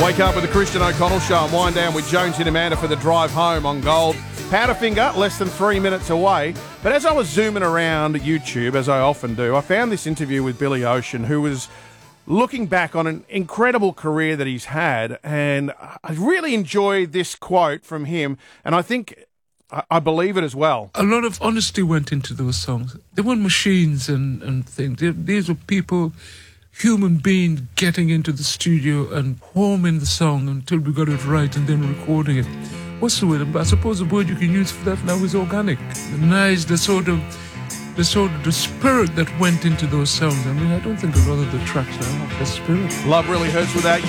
Wake up with the Christian O'Connell Show and wind down with Jonesy and Amanda for the drive home on Gold. Powderfinger, less than 3 minutes away. But as I was zooming around YouTube, as I often do, I found this interview with Billy Ocean, who was looking back on an incredible career that he's had. And I really enjoyed this quote from him. And I think I believe it as well. A lot of honesty went into those songs. They weren't machines and things. These were people, human beings getting into the studio and forming the song until we got it right and then recording it. What's the word? I suppose the word you can use for that now is organic. The spirit that went into those songs. I mean, I don't think a lot of the tracks now have the spirit. Love really hurts without you.